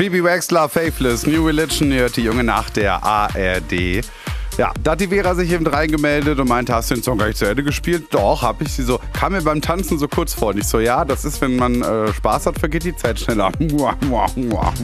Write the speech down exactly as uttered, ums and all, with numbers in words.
Bibi Wexler, Faithless, New Religion, hört die junge Nacht der A R D. Ja, da hat die Vera sich eben reingemeldet und meinte, hast du den Song gar nicht zu Ende gespielt? Doch, hab ich. Sie so, kam mir beim Tanzen so kurz vor. Und ich so, ja, das ist, wenn man äh, Spaß hat, vergeht die Zeit schneller.